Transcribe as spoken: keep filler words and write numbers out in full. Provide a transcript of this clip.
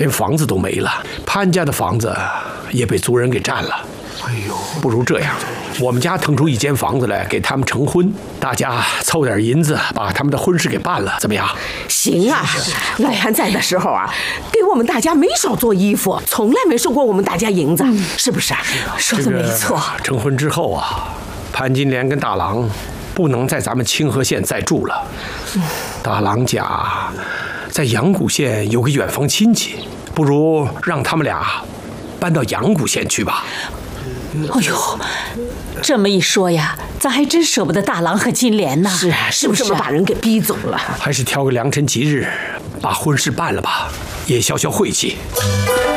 连房子都没了，潘家的房子也被族人给占了。哎呦，不如这样，我们家腾出一间房子来给他们成婚，大家凑点银子把他们的婚事给办了，怎么样？ 行啊，老潘在的时候啊，给我们大家没少做衣服，从来没收过我们大家银子，嗯、是不是啊？ 说的没错。 这个、成婚之后啊，潘金莲跟大郎不能在咱们清河县再住了。嗯、大郎家在阳谷县有个远房亲戚，不如让他们俩搬到阳谷县去吧。 哎呦，这么一说呀，咱还真舍不得大郎和金莲呢。 是啊，是不是把人给逼走了？ 还是挑个良辰吉日，把婚事办了吧，也消消晦气。